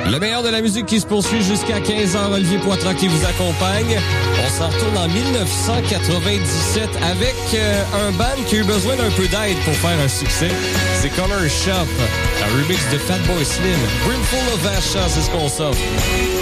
Le meilleur de la musique qui se poursuit jusqu'à 15h. Olivier Poitras qui vous accompagne. On s'en retourne en 1997 avec un band qui a eu besoin d'un peu d'aide pour faire un succès. C'est Color Shop, un remix de Fatboy Slim. Brimful of Ashes, c'est ce qu'on s'offre.